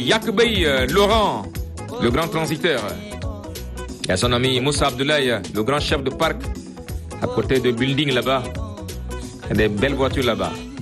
Yakbey Laurent, le grand transiteur. Il y a son ami Moussa Abdoulaye, le grand chef de parc, à côté de building là-bas. Il y a des belles voitures là-bas.